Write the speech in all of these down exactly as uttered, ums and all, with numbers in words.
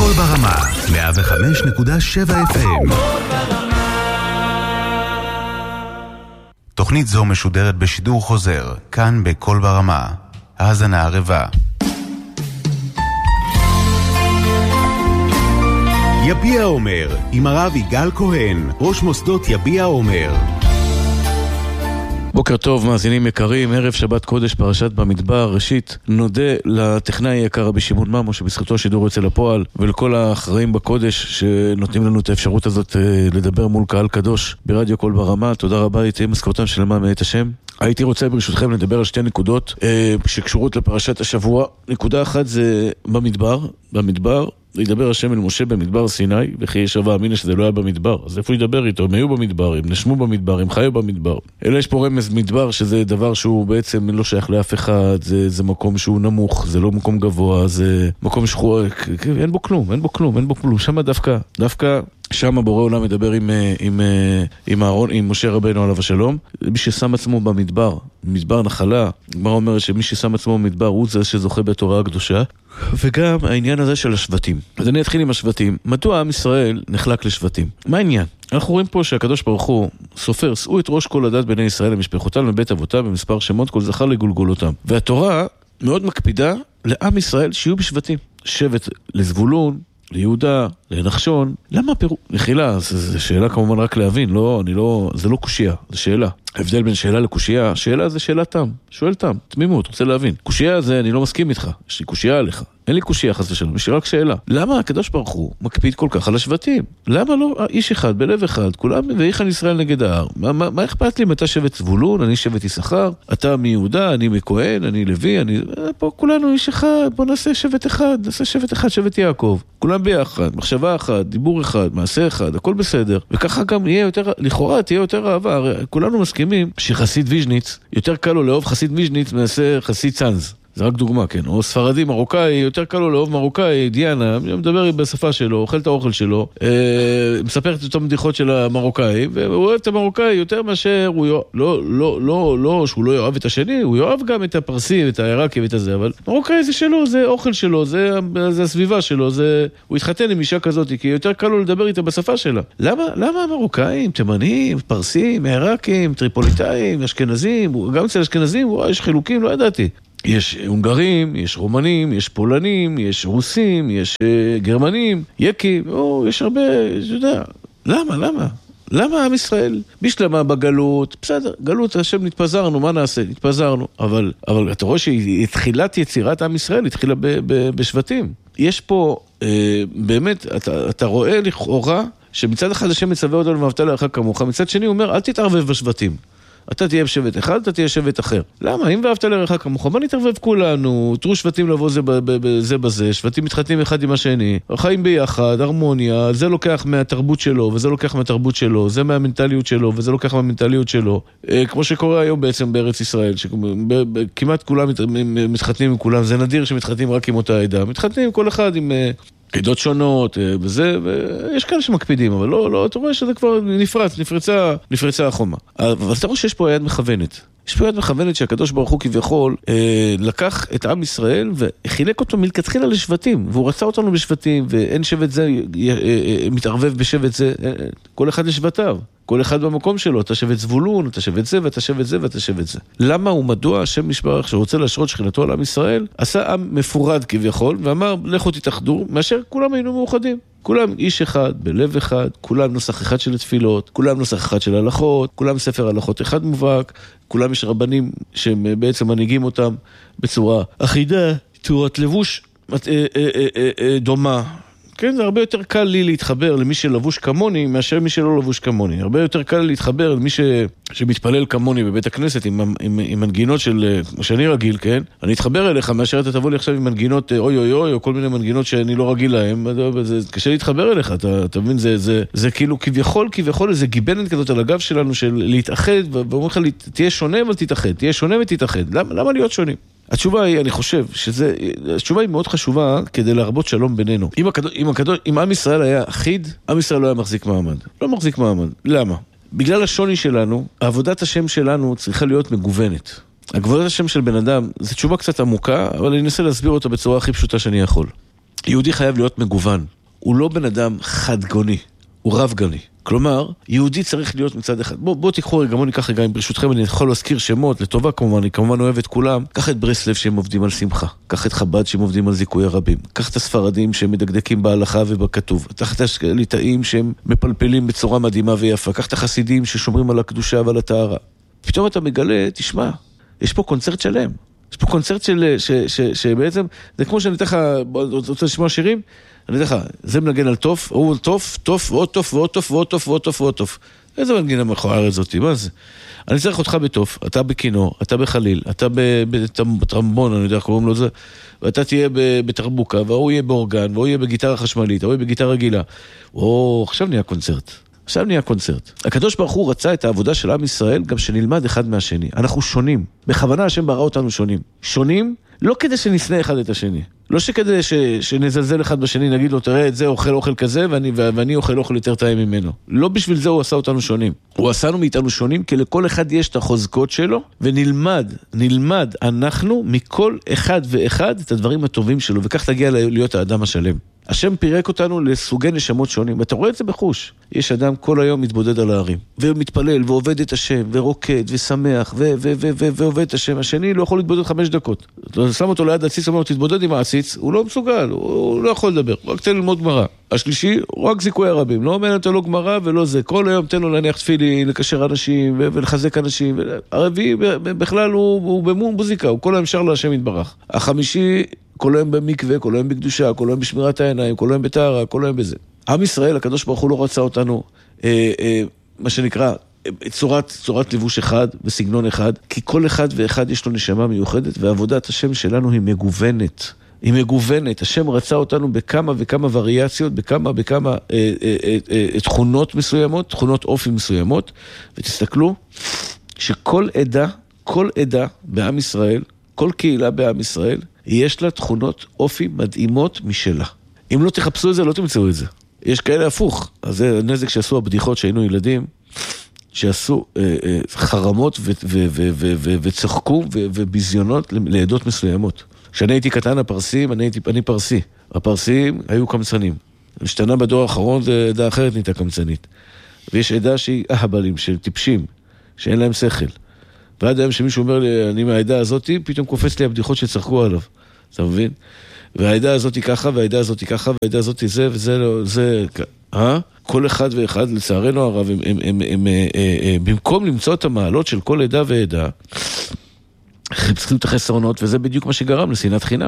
קול ברמה, מאה וחמש נקודה שבע אף אם. תוכנית זו משודרת בשידור חוזר, כאן בקול ברמה. האזנה ערבה. יביע אומר, עם הרב יגאל כהן, ראש מוסדות יביע אומר. בוקר טוב, מאזינים יקרים, ערב שבת קודש פרשת במדבר. ראשית, נודה לטכנאי היקר רבי שמעון ממו שבזכותו השידור יוצא לפועל, ולכל האחראים בקודש שנותנים לנו את האפשרות הזאת לדבר מול קהל קדוש ברדיו קול ברמה. תודה רבה, תהיה משכורתם שלמה מאת השם. הייתי רוצה ברשותכם לדבר על שתי נקודות אה, שקשורות לפרשת השבוע. נקודה אחת זה במדבר, במדבר ידבר השם אל משה במדבר סיני, וכי ישבע אמינה שזה לא היה במדבר. אז איפה ידבר איתו? הם היו במדבר, הם נשמו במדבר, הם חיו במדבר. אלא יש פה רמז מדבר, שזה דבר שהוא בעצם לא שייך לאף אחד, זה, זה מקום שהוא נמוך, זה לא מקום גבוה, זה מקום שחור, אין בו כלום, אין בו כלום, אין בו כלום. שמה דווקא, דווקא שם הבורא עולם מדבר עם, עם, עם, אהרון, עם משה רבנו עליו השלום. מי ששם עצמו במדבר, מדבר נחלה, מה אומר שמי ששם עצמו במדבר הוא זה שזוכה בתורה הקדושה. וגם העניין הזה של השבטים. אז אני אתחיל עם השבטים. מדוע עם ישראל נחלק לשבטים? מה העניין? אנחנו רואים פה שהקדוש ברוך הוא סופר, שאו את ראש כל הדת בני ישראל למשפחותם מבית אבותם במספר שמות כל זכר לגולגולותם. והתורה מאוד מקפידה לעם ישראל שיהיו בשבטים. שבט לזבולון, ליהודה, לנחשון. למה פירוש? מחילה, זו שאלה כמובן רק להבין, לא, אני לא, זה לא קושיה, זו שאלה. ההבדל בין שאלה לקושיה, שאלה זה שאלה תם, שואל תם, תמימות, רוצה להבין. קושיה זה, אני לא מסכים איתך, יש לי קושיה עליך. אין לי קושיה חס ושלום, יש לי רק שאלה. למה הקדוש ברוך הוא מקפיד כל כך על השבטים? למה לא איש אחד, בלב אחד, כולם ואיכן ישראל נגד ההר? מה, מה, מה אכפת לי אם אתה שבט זבולון, אני שבט יששכר, אתה מיהודה, אני מכהן, אני לוי, אני... פה כולנו איש אחד, בוא נעשה שבט אחד, נעשה שבט אחד, שבט יעקב. כולם ביחד, מחשבה אחת, דיבור אחד, מעשה אחד, הכל בסדר. וככה גם יהיה יותר, לכאורה תהיה יותר אהבה. הרי כולנו מסכימים שחסיד ויז'ניץ, יותר קל לו לאהוב חסיד ויז'ניץ מעשה חסיד צאנז. זה רק דוגמה, כן. או ספרדי מרוקאי, יותר קל לו לאהוב מרוקאי, דיאנה, מדבר בשפה שלו, אוכל את האוכל שלו, אה, מספר את אותם בדיחות של המרוקאי, והוא אוהב את המרוקאי יותר מאשר הוא יאהב, לא, לא, לא, לא, שהוא לא יאהב את השני, הוא יאהב גם את הפרסי, את העיראקי ואת הזה, אבל מרוקאי זה שלו, זה אוכל שלו, זה, זה הסביבה שלו, זה, הוא התחתן עם אישה כזאת, כי יותר קל לו לדבר איתה בשפה שלה. למה, למה המרוקאים, תימנים, פרסים, עיראקים, טריפוליטאים, אשכנזים, גם אצל אשכנזים, וואי, יש חילוקים, לא ידעתי. יש הונגרים, יש רומנים, יש פולנים, יש רוסים, יש uh, גרמנים, יקים, או, יש הרבה, אתה יודע. למה, למה? למה עם ישראל? בשלמה בגלות, בסדר, גלות, השם נתפזרנו, מה נעשה? נתפזרנו. אבל, אבל אתה רואה שהתחילת יצירת עם ישראל התחילה ב, ב, בשבטים. יש פה, אה, באמת, אתה, אתה רואה לכאורה, שמצד אחד השם מצווה אותו למאהבת לרעך כמוך, מצד שני הוא אומר, אל תתערבב בשבטים. אתה תהיה בשבט אחד, אתה תהיה שבט אחר. למה? אם ואהבת לרעך כמוך, מה נתערבב כולנו? תראו שבטים לבוא זה בזה בזה, שבטים מתחתנים אחד עם השני, חיים ביחד, הרמוניה, זה לוקח מהתרבות שלו, וזה לוקח מהתרבות שלו, זה מהמנטליות שלו, וזה לוקח מהמנטליות שלו. כמו שקורה היום בעצם בארץ ישראל, שכמעט כולם מתחתנים עם כולם, זה נדיר שמתחתנים רק עם אותה עדה. מתחתנים כל אחד עם עדות שונות, וזה, ויש כאלה שמקפידים, אבל לא, לא, אתה רואה שזה כבר נפרץ, נפרצה, נפרצה החומה. אבל אתה רואה שיש פה יד מכוונת. יש פה יד מכוונת שהקדוש ברוך הוא כביכול אה, לקח את עם ישראל וחילק אותו מלכתחילה לשבטים, והוא רצה אותנו בשבטים, ואין שבט זה אה, אה, מתערבב בשבט זה, אה, כל אחד לשבטיו. כל אחד במקום שלו, אתה שבט זבולון, אתה שבט זה, ואתה שבט זה, ואתה שבט זה. למה הוא מדוע השם משברך שרוצה להשרות שכינתו על עם ישראל, עשה עם מפורד כביכול, ואמר, לכו תתאחדו, מאשר כולם היינו מאוחדים. כולם איש אחד, בלב אחד, כולם נוסח אחד של תפילות, כולם נוסח אחד של הלכות, כולם ספר הלכות אחד מובהק, כולם יש רבנים שהם בעצם מנהיגים אותם בצורה אחידה, צורת לבוש דומה. כן, זה הרבה יותר קל לי להתחבר למי שלבוש כמוני מאשר מי שלא לבוש כמוני. הרבה יותר קל להתחבר למי ש... שמתפלל כמוני בבית הכנסת עם, עם, עם מנגינות של, שאני רגיל, כן? אני אתחבר אליך מאשר אתה תבוא לי עכשיו עם מנגינות אוי אוי אוי, או כל מיני מנגינות שאני לא רגיל להם. זה קשה להתחבר אליך, אתה, אתה מבין? זה, זה, זה כאילו כביכול, כביכול איזה גיבנת כזאת על הגב שלנו של להתאחד, ואומרים לך, תהיה שונה אבל תתאחד, תהיה שונה ותתאחד. למה, למה להיות שונים? התשובה היא, אני חושב, שזה, התשובה היא מאוד חשובה כדי להרבות שלום בינינו. אם הקדוש, אם הקדוש, אם עם ישראל היה אחיד, עם ישראל לא היה מחזיק מעמד. לא מחזיק מעמד. למה? בגלל השוני שלנו, עבודת השם שלנו צריכה להיות מגוונת. עבודת השם של בן אדם, זו תשובה קצת עמוקה, אבל אני אנסה להסביר אותה בצורה הכי פשוטה שאני יכול. יהודי חייב להיות מגוון. הוא לא בן אדם חד-גוני, הוא רב-גוני. כלומר, יהודי צריך להיות מצד אחד. בוא, בוא תיקחו רגע, בוא ניקח רגע, אם ברשותכם אני יכול להזכיר שמות, לטובה כמובן, אני כמובן אוהב את כולם. קח את ברסלב שהם עובדים על שמחה, קח את חב"ד שהם עובדים על זיכוי הרבים, קח את הספרדים שהם מדקדקים בהלכה ובכתוב, קח את הליטאים שהם מפלפלים בצורה מדהימה ויפה, קח את החסידים ששומרים על הקדושה ועל הטהרה. פתאום אתה מגלה, תשמע, יש פה קונצרט שלם. יש פה קונצרט של, ש, ש, ש, שבעצם, זה כמו שאני אתן לך, רוצה לשמוע שירים? אני אתן לך, זה מנגן על טוף, הוא טוף, טוף, ועוד טוף, ועוד טוף, ועוד טוף, ועוד טוף, ועוד טוף. איזה מנגינה מכוערת זאתי, מה זה? אני צריך אותך בטוף, אתה בכינור, אתה בחליל, אתה בטרמבון, אני יודע, קוראים לו זה, ואתה תהיה בתרבוקה, והוא יהיה באורגן, והוא יהיה בגיטרה חשמלית, והוא יהיה בגיטרה רגילה. או, עכשיו נהיה קונצרט. עכשיו נהיה קונצרט. הקדוש ברוך הוא רצה את העבודה של עם ישראל גם שנלמד אחד מהשני. אנחנו שונים. בכוונה השם ברא אותנו שונים. שונים לא כדי שנשנא אחד את השני. לא שכדי ש... שנזלזל אחד בשני, נגיד לו, תראה את זה, אוכל אוכל כזה, ואני, ואני אוכל אוכל יותר טעים ממנו. לא בשביל זה הוא עשה אותנו שונים. הוא עשינו מאיתנו שונים, כי לכל אחד יש את החוזקות שלו, ונלמד, נלמד אנחנו מכל אחד ואחד את הדברים הטובים שלו, וכך תגיע להיות האדם השלם. השם פירק אותנו לסוגי נשמות שונים, ואתה רואה את זה בחוש. יש אדם כל היום מתבודד על הערים, ומתפלל, ועובד את השם, ורוקד, ושמח, ו- ו- ו- ו- ועובד את השם. השני לא יכול להתבודד חמש דקות. אתה שם אותו ליד הציץ, אומר לו, תתבודד עם העציץ, הוא לא מסוגל, הוא לא יכול לדבר, רק תן ללמוד גמרא. השלישי, רק זיכוי הרבים, לא אומר, אתה לא גמרא ולא זה. כל היום תן לו להניח תפילין, לקשר אנשים, ו- ולחזק אנשים. הרביעי, בכלל, הוא, הוא במום מוזיקה, הוא כל היום שר להשם יתברך. החמישי, כל היום במקווה, כל היום בקדושה, כל היום בשמירת העיניים, כל היום בטהרה, כל היום בזה. עם ישראל, הקדוש ברוך הוא לא רצה אותנו, אה, אה, מה שנקרא, צורת, צורת לבוש אחד וסגנון אחד, כי כל אחד ואחד יש לו נשמה מיוחדת, ועבודת השם שלנו היא מגוונת. היא מגוונת. השם רצה אותנו בכמה וכמה וריאציות, בכמה וכמה אה, אה, אה, אה, תכונות מסוימות, תכונות אופי מסוימות, ותסתכלו שכל עדה, כל עדה בעם ישראל, כל קהילה בעם ישראל, יש לה תכונות אופי מדהימות משלה. אם לא תחפשו את זה, לא תמצאו את זה. יש כאלה הפוך. אז זה הנזק שעשו הבדיחות שהיינו ילדים, שעשו אה, אה, חרמות ו- ו- ו- ו- ו- וצחקו ו- וביזיונות לעדות מסוימות. כשאני הייתי קטן הפרסים, אני, הייתי, אני פרסי. הפרסים היו קמצנים. משתנה בדור האחרון, זה עדה אחרת נהייתה קמצנית. ויש עדה שהיא אהבלים, של טיפשים, שאין להם שכל. ועד היום שמישהו אומר לי, אני מהעדה הזאת, פתאום קופץ לי הבדיחות שצחקו עליו. אתה מבין? והעדה הזאת היא ככה, והעדה הזאת היא ככה, והעדה הזאת היא זה, וזה לא, זה, אה? כל אחד ואחד, לצערנו הרב, הם, הם, הם, הם, הם, במקום למצוא את המעלות של כל עדה ועדה, חיפשו את החסרונות, וזה בדיוק מה שגרם לשנאת חינם.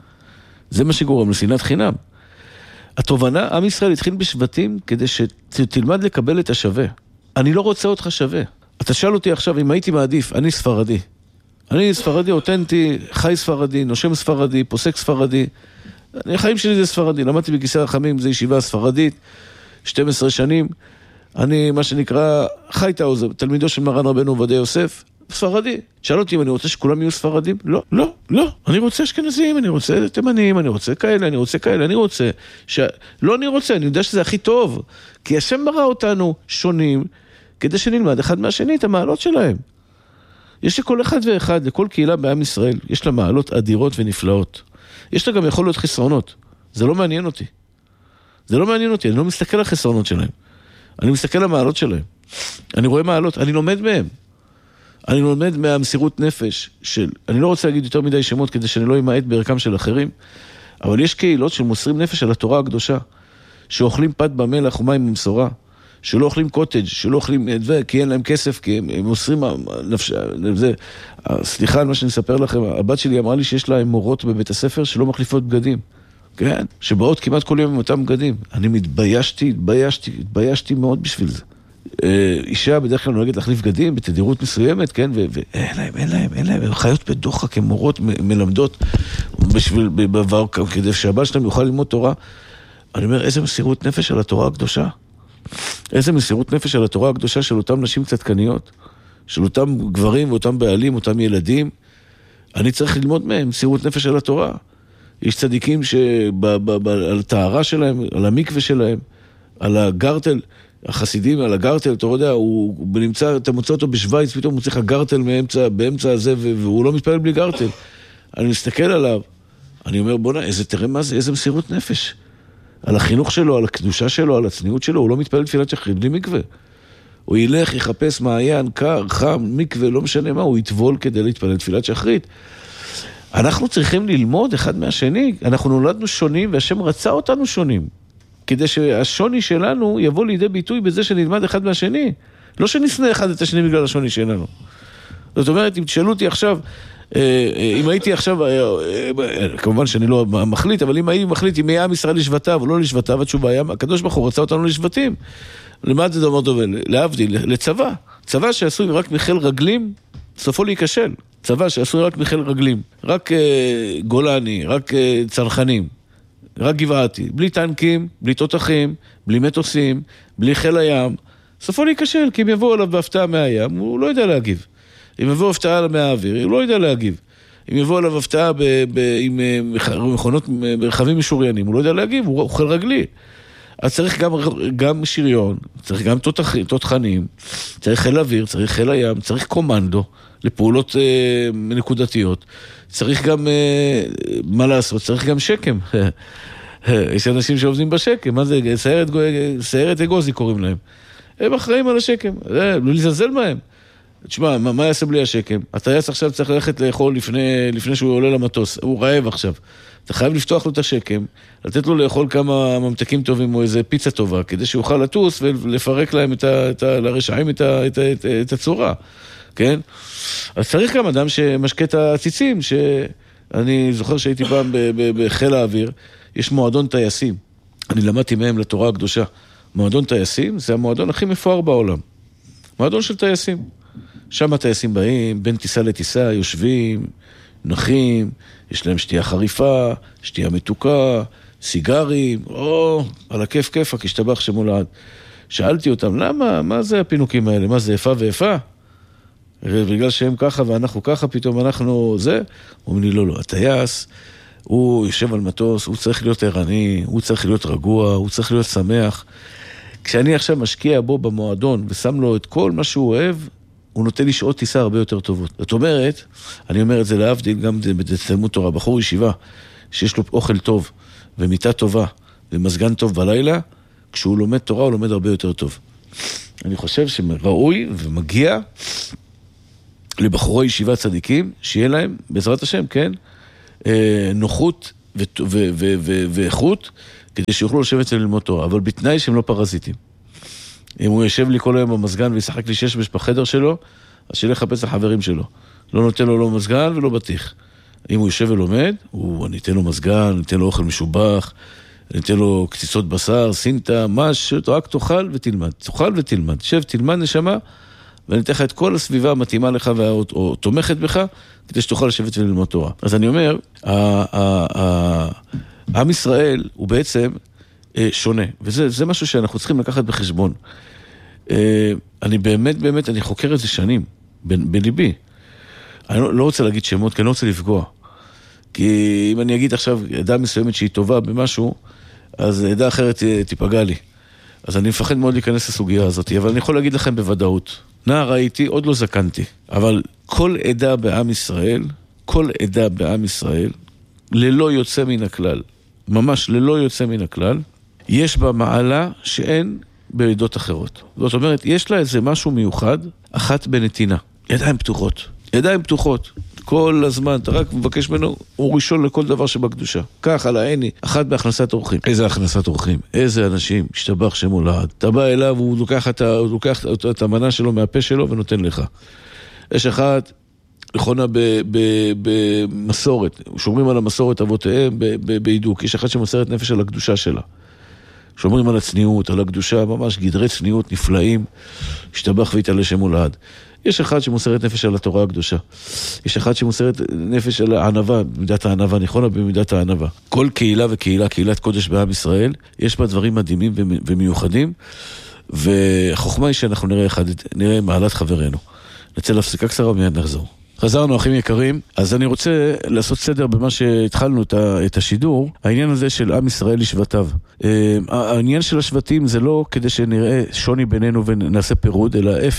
זה מה שגורם לשנאת חינם. התובנה, עם ישראל התחיל בשבטים, כדי שתלמד לקבל את השווה. אני לא רוצה אותך שווה. אתה שאל אותי עכשיו אם הייתי מעדיף, אני ספרדי. אני ספרדי אותנטי, חי ספרדי, נושם ספרדי, פוסק ספרדי. החיים שלי זה ספרדי, למדתי בכיסא רחמים, זה ישיבה ספרדית, שתים עשרה שנים. אני, מה שנקרא, חי תאוז, תלמידו של מרן רבנו עובדיה יוסף, ספרדי. שאל אותי אם אני רוצה שכולם יהיו ספרדים? לא, לא, לא. אני רוצה אשכנזים, אני רוצה תימנים, אני רוצה כאלה, אני רוצה כאלה, אני רוצה ש... לא אני רוצה, אני יודע שזה הכי טוב. כי השם ברא אותנו שונים, כדי שנלמד אחד מהשני את המעלות שלהם. יש לכל אחד ואחד, לכל קהילה בעם ישראל, יש לה מעלות אדירות ונפלאות. יש לה גם יכול להיות חסרונות. זה לא מעניין אותי. זה לא מעניין אותי, אני לא מסתכל על חסרונות שלהם. אני מסתכל על המעלות שלהם. אני רואה מעלות, אני לומד מהם. אני לומד מהמסירות נפש של, אני לא רוצה להגיד יותר מדי שמות כדי שאני לא אמעט בערכם של אחרים, אבל יש קהילות של מוסרים נפש על התורה הקדושה, שאוכלים פת במלח ומים במשורה, שלא אוכלים קוטג', שלא אוכלים את זה, כי אין להם כסף, כי הם, הם מוסרים נפש... זה. סליחה על מה שאני אספר לכם, הבת שלי אמרה לי שיש לה מורות בבית הספר שלא מחליפות בגדים. כן? שבאות כמעט כל יום עם אותם בגדים. אני מתביישתי, התביישתי, התביישתי מאוד בשביל זה. אישה בדרך כלל נוהגת להחליף בגדים בתדירות מסוימת, כן? ואין להם, אין להם, אין להם. הם חיות בדוחק, הם מורות מלמדות בשביל, בעבר, כדי שהבת שלהם יוכל ללמוד תורה. אני אומר, איזה מסירות נפש על התורה הקדושה. איזה מסירות נפש על התורה הקדושה של אותם נשים צדקניות, של אותם גברים ואותם בעלים, אותם ילדים. אני צריך ללמוד מהם מסירות נפש על התורה. יש צדיקים שעל הטהרה שלהם, על המקווה שלהם, על הגרטל, החסידים על הגרטל, אתה יודע, הוא נמצא, אתה מוצא אותו בשוויץ, פתאום הוא צריך הגרטל מאמצע, באמצע הזה, והוא לא מתפלל בלי גרטל. אני מסתכל עליו, אני אומר, בוא נה, איזה, תראה מה זה, איזה מסירות נפש. על החינוך שלו, על הקדושה שלו, על הצניעות שלו, הוא לא מתפלל תפילת שחרית בלי מקווה. הוא ילך, יחפש מעיין, קר, חם, מקווה, לא משנה מה, הוא יטבול כדי להתפלל תפילת שחרית. אנחנו צריכים ללמוד אחד מהשני, אנחנו נולדנו שונים והשם רצה אותנו שונים, כדי שהשוני שלנו יבוא לידי ביטוי בזה שנלמד אחד מהשני, לא שנשנא אחד את השני בגלל השוני שלנו. זאת אומרת, אם תשאלו אותי עכשיו, אם הייתי עכשיו, כמובן שאני לא מחליט, אבל אם הייתי מחליט אם יהיה עם ישראל לשבטיו או לא לשבטיו, התשובה היה, הקדוש ברוך הוא רצה אותנו לשבטים. למה זה דבר טוב? להבדיל, לצבא. צבא שעשוי רק מחיל רגלים, סופו להיכשל. צבא שעשוי רק מחיל רגלים. רק גולני, רק צנחנים, רק גבעתי. בלי טנקים, בלי תותחים, בלי מטוסים, בלי חיל הים. סופו להיכשל, כי אם יבואו עליו בהפתעה מהים, הוא לא יודע להגיב. אם יבואו הפתעה מהאוויר, הוא לא יודע להגיב. אם יבואו עליו הפתעה עם מכונות, ברכבים משוריינים, הוא לא יודע להגיב, הוא חיל רגלי. אז צריך גם, גם שריון, צריך גם תותחים, תותחנים, צריך חיל אוויר, צריך חיל הים, צריך קומנדו לפעולות אה, נקודתיות, צריך גם, אה, מה לעשות, צריך גם שקם. יש אנשים שעובדים בשקם, מה זה? סיירת, סיירת אגוזי קוראים להם. הם אחראים על השקם, לא לזלזל מהם. תשמע, מה, מה יעשה בלי השקם? הטייס עכשיו צריך ללכת לאכול לפני, לפני שהוא עולה למטוס, הוא רעב עכשיו. אתה חייב לפתוח לו את השקם, לתת לו לאכול כמה ממתקים טובים או איזה פיצה טובה, כדי שיוכל לטוס ולפרק להם את ה, את ה, לרשעים את, ה, את, ה, את, ה, את הצורה, כן? אז צריך גם אדם שמשקה את הציצים, שאני זוכר שהייתי פעם בחיל האוויר, יש מועדון טייסים, אני למדתי מהם לתורה הקדושה. מועדון טייסים זה המועדון הכי מפואר בעולם. מועדון של טייסים. שם הטייסים באים, בין טיסה לטיסה, יושבים, נחים, יש להם שתייה חריפה, שתייה מתוקה, סיגרים, או, על הכיף כיפק, השתבח שמולד. שאלתי אותם, למה? מה זה הפינוקים האלה? מה זה, איפה ואיפה? בגלל שהם ככה ואנחנו ככה, פתאום אנחנו זה? הוא אומר לי, לא, לא, הטייס, הוא יושב על מטוס, הוא צריך להיות ערני, הוא צריך להיות רגוע, הוא צריך להיות שמח. כשאני עכשיו משקיע בו במועדון ושם לו את כל מה שהוא אוהב, הוא נותן לי שעות טיסה הרבה יותר טובות. זאת אומרת, אני אומר את זה להבדיל, גם בתלמוד תורה, בחור ישיבה, שיש לו אוכל טוב, ומיטה טובה, ומזגן טוב בלילה, כשהוא לומד תורה, הוא לומד הרבה יותר טוב. אני חושב שראוי ומגיע לבחורי ישיבה צדיקים, שיהיה להם, בעזרת השם, כן, נוחות ואיכות, כדי שיוכלו לשבת וללמוד תורה, אבל בתנאי שהם לא פרזיטים. אם הוא יושב לי כל היום במזגן וישחק לי שש בחדר שלו, אז שילך לחפש החברים שלו. לא נותן לו לא מזגן ולא בטיח. אם הוא יושב ולומד, הוא, אני אתן לו מזגן, אני אתן לו אוכל משובח, אני אתן לו קציצות בשר, סינטה, משהו, רק תאכל ותלמד. תאכל ותלמד. שב, תלמד נשמה, ואני אתן לך את כל הסביבה המתאימה לך או, או תומכת בך, כדי שתוכל לשבת וללמוד תורה. אז אני אומר, עם ישראל הוא בעצם שונה, וזה זה משהו שאנחנו צריכים לקחת בחשבון. אני באמת, באמת, אני חוקר את זה שנים, בליבי. אני לא, לא רוצה להגיד שמות, כי אני לא רוצה לפגוע. כי אם אני אגיד עכשיו עדה מסוימת שהיא טובה במשהו, אז עדה אחרת תיפגע לי. אז אני מפחד מאוד להיכנס לסוגיה הזאת, אבל אני יכול להגיד לכם בוודאות. נער הייתי, עוד לא זקנתי. אבל כל עדה בעם ישראל, כל עדה בעם ישראל, ללא יוצא מן הכלל, ממש ללא יוצא מן הכלל, יש בה מעלה שאין בעדות אחרות. זאת אומרת, יש לה איזה משהו מיוחד, אחת בנתינה. ידיים פתוחות. ידיים פתוחות. כל הזמן, אתה רק מבקש ממנו, הוא ראשון לכל דבר שבקדושה. כך על העיני, אחת בהכנסת אורחים. איזה הכנסת אורחים? איזה אנשים, השתבח שם הולד. אתה בא אליו, הוא לוקח את, הוא לוקח את המנה שלו מהפה שלו ונותן לך. יש אחד, נכונה במסורת, שומרים על המסורת אבותיהם בעידוק. יש אחד שמוסרת נפש על הקדושה שלה. שומרים על הצניעות, על הקדושה, ממש גדרי צניעות נפלאים, השתבח והתעלה שם הולד. יש אחד שמוסרת נפש על התורה הקדושה. יש אחד שמוסרת נפש על הענבה, במידת הענבה, נכונה במידת הענבה. כל קהילה וקהילה, קהילת קודש בעם ישראל, יש בה דברים מדהימים ומיוחדים, והחוכמה היא שאנחנו נראה אחד, נראה מעלת חברנו. נצא להפסקה קצרה ומיד נחזור. חזרנו, אחים יקרים, אז אני רוצה לעשות סדר במה שהתחלנו את השידור, העניין הזה של עם ישראל לשבטיו. העניין של השבטים זה לא כדי שנראה שוני בינינו ונעשה פירוד, אלא ההפך.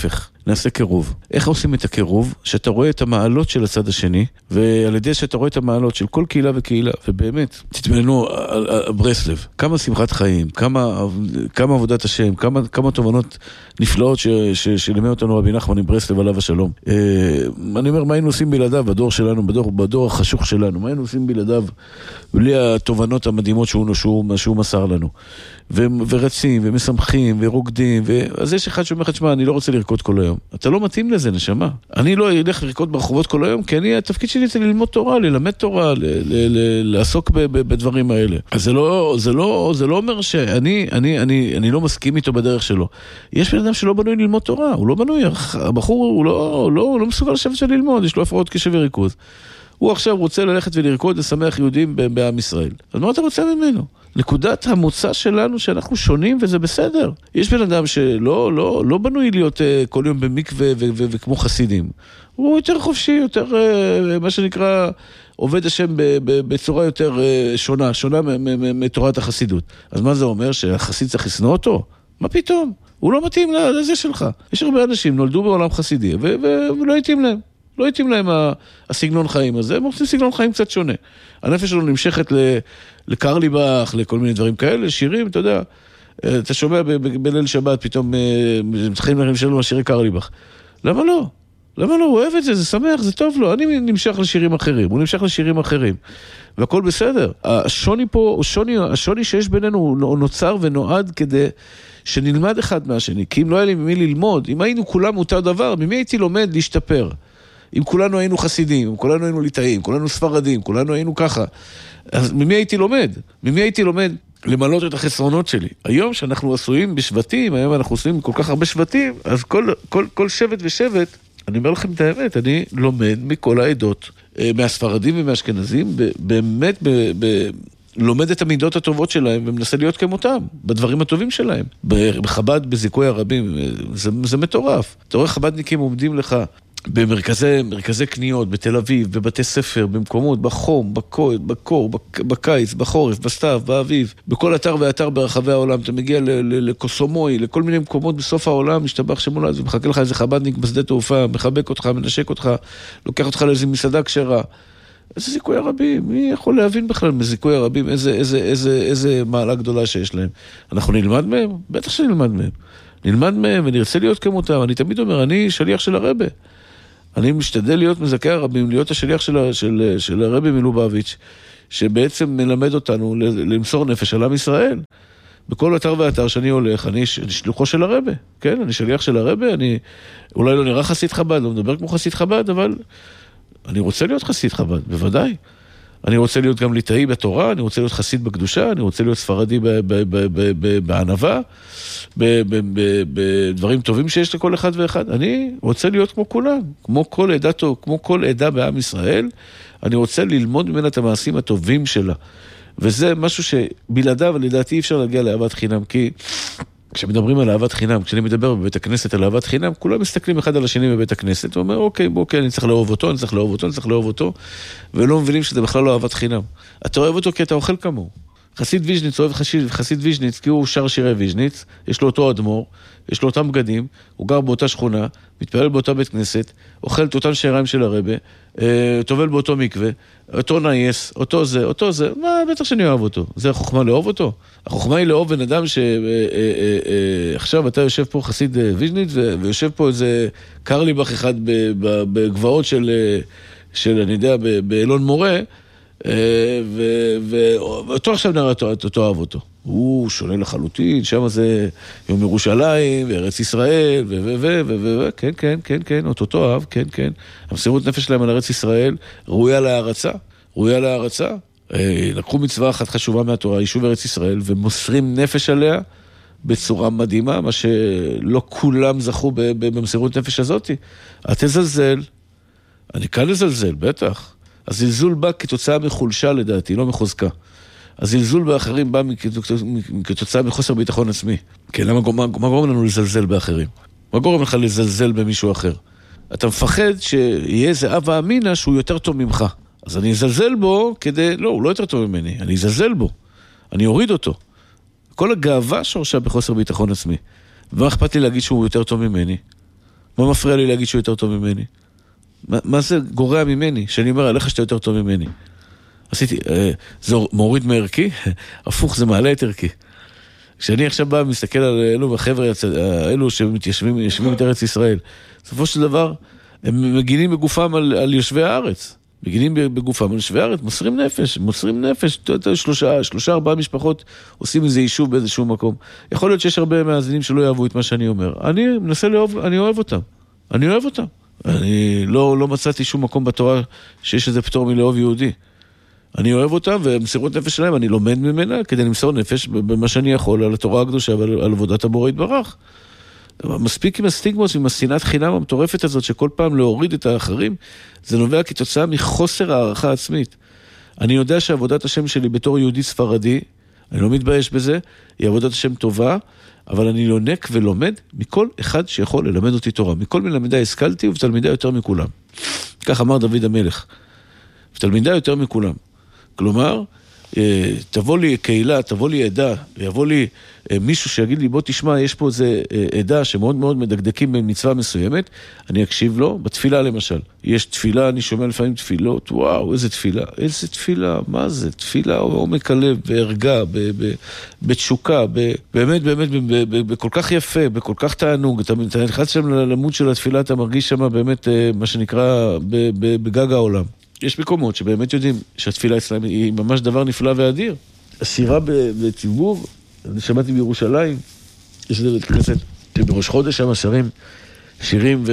נעשה קירוב. איך עושים את הקירוב? שאתה רואה את המעלות של הצד השני, ועל ידי שאתה רואה את המעלות של כל קהילה וקהילה, ובאמת, תתבוננו על ברסלב, כמה שמחת חיים, כמה, כמה עבודת השם, כמה, כמה תובנות נפלאות ש, ש, שלימד אותנו רבי נחמן עם ברסלב עליו השלום. אה, אני אומר, מה היינו עושים בלעדיו, בדור שלנו, בדור, בדור החשוך שלנו, מה היינו עושים בלעדיו, בלי התובנות המדהימות שהוא, שהוא, שהוא מסר לנו. ו, ורצים, ומשמחים, ורוקדים, ו... אז יש אחד שאומר לך, תשמע, אני לא רוצה לרקוד כל היום. אתה לא מתאים לזה, נשמה. אני לא אלך לרקוד ברחובות כל היום, כי אני, התפקיד שלי זה ללמוד תורה, ללמד תורה, ל, ל, ל, לעסוק ב, ב, בדברים האלה. אז זה לא, זה לא, זה לא אומר שאני, אני, אני, אני לא מסכים איתו בדרך שלו. יש בן אדם שלא בנוי ללמוד תורה, הוא לא בנוי, הבחור הוא לא, לא, לא מסוגל לשבת של ללמוד, יש לו הפרעות קשב וריכוז. הוא עכשיו רוצה ללכת ולרקוד לשמח יהודים בעם ישראל. אז מה אתה רוצה ממנו? נקודת המוצא שלנו שאנחנו שונים וזה בסדר. יש בן אדם שלא לא, לא בנוי להיות uh, כל יום במקווה ו- ו- וכמו חסידים. הוא יותר חופשי, יותר uh, מה שנקרא עובד השם ב- ב- בצורה יותר uh, שונה, שונה מתורת החסידות. אז מה זה אומר? שהחסיד צריך לסנוע אותו? מה פתאום? הוא לא מתאים לזה שלך. יש הרבה אנשים נולדו בעולם חסידי ו- ו- ולא התאים להם. לא התאים להם הסגנון חיים הזה, הם רוצים סגנון חיים קצת שונה. הנפש שלנו נמשכת לקרליבך, לכל מיני דברים כאלה, שירים, אתה יודע, אתה שומע בליל שבת, פתאום מתחילים להם שלנו לשירי קרליבך. למה לא? למה לא? הוא אוהב את זה, זה שמח, זה טוב לו. אני נמשך לשירים אחרים, הוא נמשך לשירים אחרים. והכל בסדר. השוני פה, השוני, השוני שיש בינינו הוא נוצר ונועד כדי שנלמד אחד מהשני. כי אם לא היה לי ממי ללמוד, אם היינו כולם אותו דבר, ממי הייתי לומד להשתפר? אם כולנו היינו חסידים, אם כולנו היינו ליטאים, כולנו ספרדים, כולנו היינו ככה, אז ממי הייתי לומד? ממי הייתי לומד למלות את החסרונות שלי? היום שאנחנו עשויים בשבטים, היום אנחנו עשויים כל כך הרבה שבטים, אז כל, כל, כל שבט ושבט, אני אומר לכם את האמת, אני לומד מכל העדות, מהספרדים ומהאשכנזים, באמת ב, ב, לומד את המידות הטובות שלהם ומנסה להיות כמותם, בדברים הטובים שלהם. בחב"ד, בזיכוי הרבים, זה, זה מטורף. אתה רואה חב"דניקים עומדים לך, במרכזי, מרכזי קניות, בתל אביב, בבתי ספר, במקומות, בחום, בקור, בקור, בקיץ, בחורף, בסתיו, באביב, בכל אתר ואתר ברחבי העולם, אתה מגיע לקוסומוי, לכל מיני מקומות בסוף העולם, משתבח שמולד, ומחכה לך איזה חב"דניק בשדה תעופה, מחבק אותך, מנשק אותך, לוקח אותך לאיזה מסעדה כשרה. איזה זיכוי הרבים, מי יכול להבין בכלל מזיכוי הרבים, איזה, איזה, איזה, איזה מעלה גדולה שיש להם. אנחנו נלמד מהם? בטח שנלמד מהם. נלמד מהם ונרצה להיות כמותם. אני תמיד אומר, אני שליח של הרבי. אני משתדל להיות מזכי הרבים, להיות השליח של, של, של הרבי מלובביץ', שבעצם מלמד אותנו למסור נפש על עם ישראל. בכל אתר ואתר שאני הולך, אני שלוחו של הרבי, כן? אני שליח של הרבי, אני אולי לא נראה חסיד חב"ד, לא מדבר כמו חסיד חב"ד, אבל אני רוצה להיות חסיד חב"ד, בוודאי. אני רוצה להיות גם ליטאי בתורה, אני רוצה להיות חסיד בקדושה, אני רוצה להיות ספרדי בענווה, בדברים טובים שיש לכל אחד ואחד. אני רוצה להיות כמו כולם, כמו כל עדה, כמו כל עדה בעם ישראל. אני רוצה ללמוד ממנה את המעשים הטובים שלה. וזה משהו שבלעדיו, לדעתי, אי אפשר להגיע לאהבת חינם, כי כשמדברים על אהבת חינם, כשאני מדבר בבית הכנסת על אהבת חינם, כולם מסתכלים אחד על השני בבית הכנסת, ואומר, אוקיי, אוקיי, אני צריך לאהוב אותו, אני צריך לאהוב אותו, אני צריך לאהוב אותו, ולא מבינים שזה בכלל לא אהבת חינם. אתה אוהב אותו כי אתה אוכל כמוהו. חסיד ויז'ניץ, אוהב חסיד, חסיד ויז'ניץ, כי הוא שר שירי ויז'ניץ, יש לו אותו אדמו"ר, יש לו אותם בגדים, הוא גר באותה שכונה, מתפעל באותה בית כנסת, אוכל את אותם שיריים של הרבי, טובל באותו מקווה, אותו נייס, אותו זה, אותו זה, מה, בטח שאני אוהב אותו. זה החוכמה לאהוב אותו. החוכמה היא לאהוב בן אדם שעכשיו אתה יושב פה חסיד ויז'ניץ, ויושב פה איזה קרליבך אחד בגבעות של, של, אני יודע, באלון מורה, ואותו עכשיו נראה אותו אהב אותו. הוא שונה לחלוטין, שם זה יום ירושלים, וארץ ישראל, ו... ו... ו... ו... כן, כן, כן, כן, אותו אהב, כן, כן. המסירות נפש שלהם על ארץ ישראל, ראויה להערצה, ראויה להערצה. לקחו מצווה אחת חשובה מהתורה, יישוב ארץ ישראל, ומוסרים נפש עליה בצורה מדהימה, מה שלא כולם זכו במסירות נפש הזאת. את תזלזל, אני כאן לזלזל, בטח. הזלזול בא כתוצאה מחולשה לדעתי, לא מחוזקה. הזלזול באחרים בא כתוצאה מחוסר ביטחון עצמי. כן, למה מה גורם לנו לזלזל באחרים? מה גורם לך לזלזל במישהו אחר? אתה מפחד שיהיה איזה אב האמינה שהוא יותר טוב ממך. אז אני אזלזל בו כדי... לא, הוא לא יותר טוב ממני. אני אזלזל בו. אני אוריד אותו. כל הגאווה שורשה בחוסר ביטחון עצמי. ומה אכפת לי להגיד שהוא יותר טוב ממני? מה מפריע לי להגיד שהוא יותר טוב ממני? מה, מה זה גורע ממני? שאני אומר עליך שאתה יותר טוב ממני. עשיתי, זה מוריד מערכי? הפוך, זה מעלה את ערכי. כשאני עכשיו בא ומסתכל על אלו החבר'ה, אלו שמתיישבים ישבים את ארץ ישראל, בסופו של דבר, הם מגינים בגופם על, על יושבי הארץ. מגינים בגופם על יושבי הארץ, מוסרים נפש, מוסרים נפש, שלושה, שלושה, ארבעה משפחות עושים איזה יישוב באיזשהו מקום. יכול להיות שיש הרבה מאזינים שלא יאהבו את מה שאני אומר. אני מנסה לאהוב, אני אוהב אותם. אני אוהב אותם. אני לא, לא מצאתי שום מקום בתורה שיש איזה פטור מלאהוב יהודי. אני אוהב אותם, ומסירות נפש שלהם, אני לומד ממנה כדי למסור נפש במה שאני יכול על התורה הקדושה ועל על עבודת הבורא יתברך. מספיק עם הסטיגמוס, עם השנאת חינם המטורפת הזאת, שכל פעם להוריד את האחרים, זה נובע כתוצאה מחוסר הערכה עצמית. אני יודע שעבודת השם שלי בתור יהודי ספרדי, אני לא מתבייש בזה, היא עבודת השם טובה, אבל אני לונק ולומד מכל אחד שיכול ללמד אותי תורה. מכל מלמדי השכלתי ובתלמידי יותר מכולם. כך אמר דוד המלך. ותלמידי יותר מכולם. כלומר, תבוא לי קהילה, תבוא לי עדה, ויבוא לי מישהו שיגיד לי, בוא תשמע, יש פה איזה עדה שמאוד מאוד מדקדקים במצווה מסוימת, אני אקשיב לו, בתפילה למשל. יש תפילה, אני שומע לפעמים תפילות, וואו, איזה תפילה, איזה תפילה, מה זה? תפילה עומק הלב, בהרגע, בתשוקה, באמת, באמת, בכל כך יפה, בכל כך תענוג, אתה נכנס שם למוד של התפילה, אתה מרגיש שם באמת, מה שנקרא, בגג העולם. יש מקומות שבאמת יודעים שהתפילה אצלם היא ממש דבר נפלא ואדיר. השירה בציבור, אני שמעתי בירושלים, יש איזה בית כנסת, בראש חודש שם שרים שירים,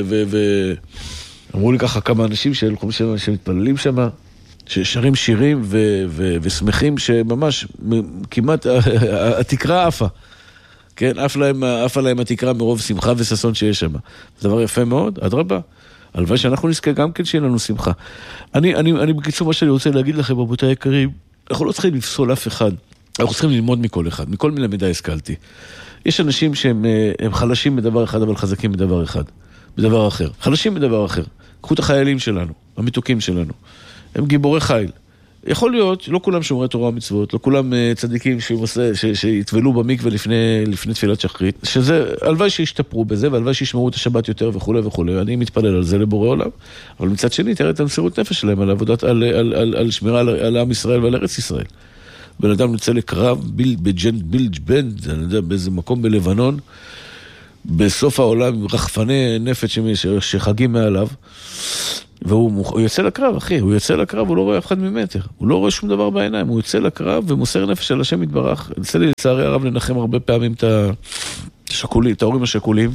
ואמרו לי ככה כמה אנשים שמתפללים שם, ששרים שירים ושמחים שממש כמעט התקרה עפה. כן, עף להם, עפה להם התקרה מרוב שמחה וססון שיש שם. זה דבר יפה מאוד, עד רבה. הלוואי שאנחנו נזכה גם כן שיהיה לנו שמחה. אני, אני, אני בקיצור מה שאני רוצה להגיד לכם, רבותיי היקרים, אנחנו לא צריכים לפסול אף אחד, אנחנו צריכים ללמוד מכל אחד, מכל מלמדי השכלתי. יש אנשים שהם הם חלשים בדבר אחד, אבל חזקים בדבר אחד, בדבר אחר. חלשים בדבר אחר. קחו את החיילים שלנו, המתוקים שלנו. הם גיבורי חיל. יכול להיות, לא כולם שומרי תורה ומצוות, לא כולם צדיקים שיתבלו במקווה לפני, לפני תפילת שחרית, שזה, הלוואי שישתפרו בזה, והלוואי שישמרו את השבת יותר וכו' וכו'. אני מתפלל על זה לבורא עולם, אבל מצד שני, תראה את המסירות נפש שלהם, על עבודת, על, על, על, על שמירה על, על עם ישראל ועל ארץ ישראל. בן אדם נצא לקרב, ביל, בג'נד בילג' בנד, אני יודע, באיזה מקום בלבנון, בסוף העולם, רחפני נפש שחגים מעליו, והוא יוצא לקרב, אחי, הוא יוצא לקרב, הוא לא רואה אף אחד ממטר, הוא לא רואה שום דבר בעיניים, הוא יוצא לקרב ומוסר נפש על השם יתברך. יצא לי לצערי הרב לנחם הרבה פעמים את השקולים, את ההורים השקולים,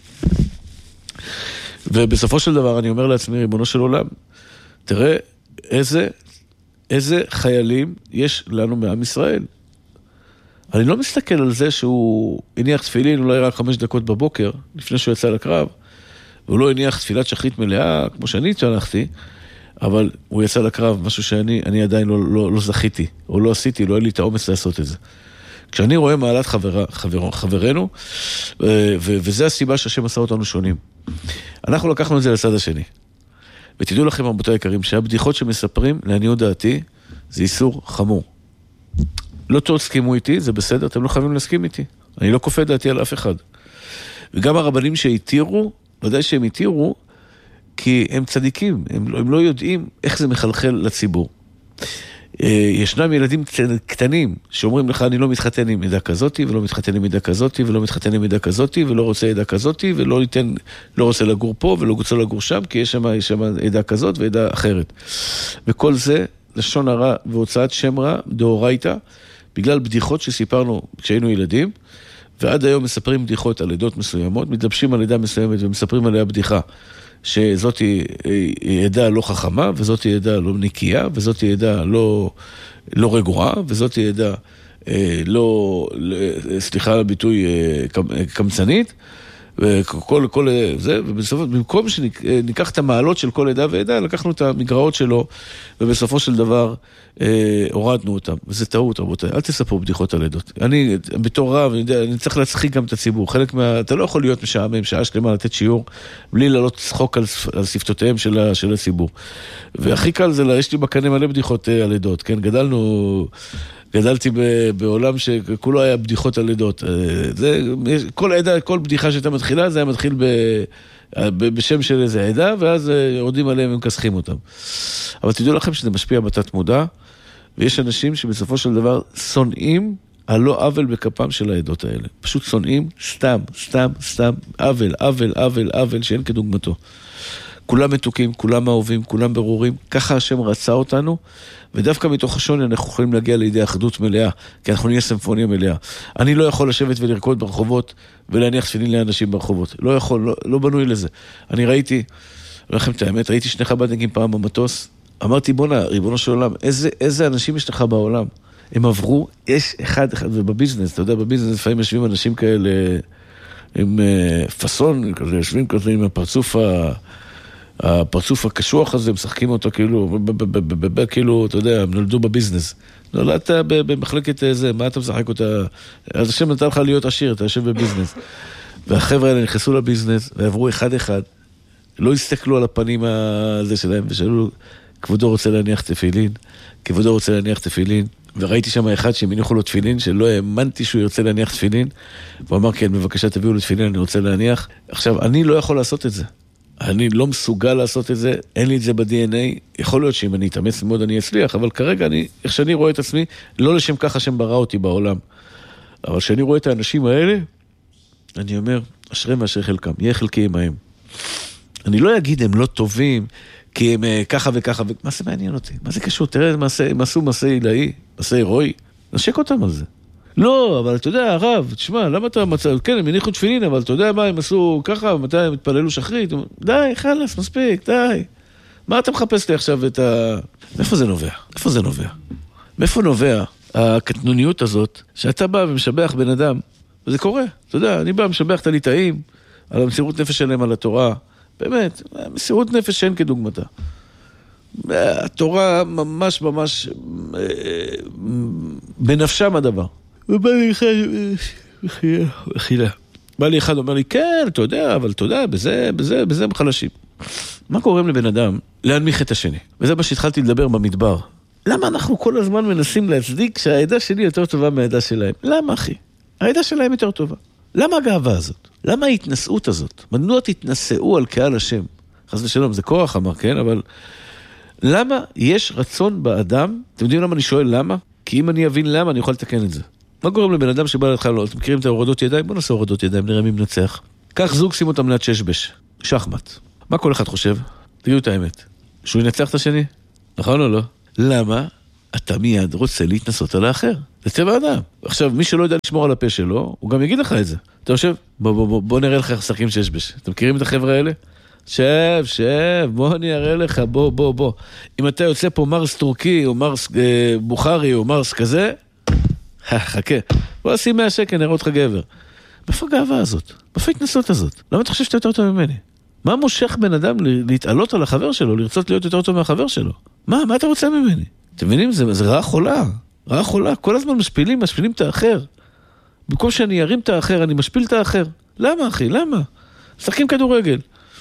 ובסופו של דבר אני אומר לעצמי, ריבונו של עולם, תראה איזה, איזה חיילים יש לנו מעם ישראל. אני לא מסתכל על זה שהוא הניח תפילין, אולי רק חמש דקות בבוקר, לפני שהוא יצא לקרב, והוא לא הניח תפילת שחרית מלאה, כמו שאני התשלחתי, אבל הוא יצא לקרב, משהו שאני אני עדיין לא, לא, לא זכיתי, או לא עשיתי, לא היה לי את האומץ לעשות את זה. כשאני רואה מעלת חבר, חבר, חברנו, ו, וזה הסיבה שהשם עשה אותנו שונים. אנחנו לקחנו את זה לצד השני. ותדעו לכם, רבותיי היקרים, שהבדיחות שמספרים, לעניות דעתי, זה איסור חמור. לא תסכימו איתי, זה בסדר, אתם לא חייבים להסכים איתי. אני לא כופה דעתי על אף אחד. וגם הרבנים שהתירו, ודאי שהם התירו, כי הם צדיקים, הם לא, הם לא יודעים איך זה מחלחל לציבור. ישנם ילדים קטנים שאומרים לך, אני לא מתחתן עם עדה כזאת, ולא מתחתן עם עדה כזאת, ולא מתחתן עם עדה כזאת, ולא רוצה עדה כזאת, ולא ניתן, לא רוצה לגור פה, ולא רוצה לגור שם, כי יש שם, יש שם עדה כזאת ועדה אחרת. וכל זה, לשון הרע והוצאת שם רע, דאורייתא, בגלל בדיחות שסיפרנו כשהיינו ילדים, ועד היום מספרים בדיחות על עדות מסוימות, מתלבשים על עדה מסוימת ומספרים עליה בדיחה, שזאת היא עדה לא חכמה, וזאת היא עדה לא נקייה, וזאת היא עדה לא, לא רגועה, וזאת היא עדה לא, סליחה על הביטוי, קמצנית, וכל, כל זה, ובסופו, במקום שניקח את המעלות של כל עדה ועדה, לקחנו את המגרעות שלו, ובסופו של דבר אה, הורדנו אותם. וזה טעות, רבותיי. אל תספרו בדיחות על עדות. אני, בתור רב, אני, יודע, אני צריך להצחיק גם את הציבור. חלק מה... אתה לא יכול להיות משעמם, שעה שלמה לתת שיעור, בלי לעלות צחוק על, על שפתותיהם של, של הציבור. והכי קל זה, יש לי בקנה מלא בדיחות על עדות, כן? גדלנו... גדלתי בעולם שכולו היה בדיחות על עדות. זה, כל עדה, כל בדיחה שהייתה מתחילה, זה היה מתחיל ב, בשם של איזה עדה, ואז יורדים עליהם ומכסחים אותם. אבל תדעו לכם שזה משפיע בתת מודע, ויש אנשים שבסופו של דבר שונאים על לא עוול בכפם של העדות האלה. פשוט שונאים סתם, סתם, סתם, עוול, עוול, עוול, עוול, שאין כדוגמתו. כולם מתוקים, כולם אהובים, כולם ברורים, ככה השם רצה אותנו, ודווקא מתוך השוני אנחנו יכולים להגיע לידי אחדות מלאה, כי אנחנו נהיה סימפוניה מלאה. אני לא יכול לשבת ולרקוד ברחובות, ולהניח תפילין לאנשים ברחובות. לא יכול, לא, לא בנוי לזה. אני ראיתי, לכם את האמת, ראיתי שני חב"דניקים פעם במטוס, אמרתי, בונה, ריבונו של עולם, איזה, איזה אנשים יש לך בעולם? הם עברו, יש אחד אחד, ובביזנס, אתה יודע, בביזנס לפעמים יושבים אנשים כאלה, עם פסון, כזה, יושבים כזה עם הפרצוף ה... הפרצוף הקשוח הזה, משחקים אותו כאילו, כאילו, אתה יודע, נולדו בביזנס. נולדת במחלקת זה, מה אתה משחק אותה? אז השם נתן לך להיות עשיר, אתה יושב בביזנס. והחבר'ה האלה נכנסו לביזנס, ועברו אחד אחד, לא הסתכלו על הפנים הזה שלהם, ושאלו, כבודו רוצה להניח תפילין, כבודו רוצה להניח תפילין, וראיתי שם אחד שהמיניחו לו תפילין, שלא האמנתי שהוא ירצה להניח תפילין, והוא אמר, כן, בבקשה תביאו לו תפילין, אני רוצה להניח. עכשיו, אני לא יכול לעשות את זה. אני לא מסוגל לעשות את זה, אין לי את זה ב-די אן איי, יכול להיות שאם אני אתאמץ מאוד אני אצליח, אבל כרגע אני, איך שאני רואה את עצמי, לא לשם ככה שהם ברא אותי בעולם. אבל כשאני רואה את האנשים האלה, אני אומר, אשרי מאשר חלקם, יהיה חלקי עמהם. אני לא אגיד, הם לא טובים, כי הם ככה וככה, מה זה מעניין אותי? מה זה קשור? תראה, הם עשו מסע עילאי, מסע הירואי, נשק אותם על זה. לא, אבל אתה יודע, הרב, תשמע, למה אתה מצא, כן, הם הניחו תפילין, אבל אתה יודע מה, הם עשו ככה, מתי הם התפללו שחרית, די, חלס, מספיק, די. מה אתה מחפש לי עכשיו את ה... מאיפה זה נובע? איפה זה נובע? מאיפה נובע הקטנוניות הזאת, שאתה בא ומשבח בן אדם, וזה קורה, אתה יודע, אני בא ומשבח את הליטאים, על המסירות נפש שלהם על התורה, באמת, מסירות נפש שאין כדוגמתה. התורה ממש ממש בנפשם הדבר. ובא לי אחד, אכילה. בא לי אחד, אומר לי, כן, אתה יודע, אבל אתה יודע, בזה, בזה, בזה הם חלשים. מה קוראים לבן אדם? להנמיך את השני. וזה מה שהתחלתי לדבר במדבר. למה אנחנו כל הזמן מנסים להצדיק שהעדה שלי יותר טובה מהעדה שלהם? למה, אחי? העדה שלהם יותר טובה. למה הגאווה הזאת? למה ההתנשאות הזאת? מדוע תתנשאו על קהל השם? חס ושלום, זה כוח אמר, כן? אבל למה יש רצון באדם? אתם יודעים למה אני שואל למה? כי אם אני אבין למה, אני יכול לתקן את זה. מה גורם לבן אדם שבא להתחיל לא? אתם מכירים את ההורדות ידיים? בוא נעשה הורדות ידיים, נראה מי מנצח. כך זוג שים אותם ליד ששבש, שחמט. מה כל אחד חושב? תגידו את האמת. שהוא ינצח את השני? נכון או לא? למה? אתה מיד רוצה להתנסות על האחר. זה טבע אדם. עכשיו, מי שלא יודע לשמור על הפה שלו, הוא גם יגיד לך את זה. אתה חושב? בוא, בוא, בוא, בוא נראה לך איך שחקים ששבש. אתם מכירים את החבר'ה האלה? שב, שב, בוא אני אראה לך, בוא, בוא, בוא. אם אתה יוצא פה מרס טורקי, או מרס אה, בוכרי, או מרס כזה, חכה, בוא עשים מאה שקל, נראה אותך גבר. מאיפה הגאווה הזאת? מאיפה ההתנסות הזאת? למה אתה חושב שאתה יותר טוב ממני? מה מושך בן אדם להתעלות על החבר שלו, לרצות להיות יותר טוב מהחבר שלו? מה? מה אתה רוצה ממני? אתם מבינים? זה, זה רעה חולה. רעה חולה. כל הזמן משפילים, משפילים את האחר. במקום שאני ארים את האחר, אני משפיל את האחר. למה, אחי? למה? משחקים כדורגל.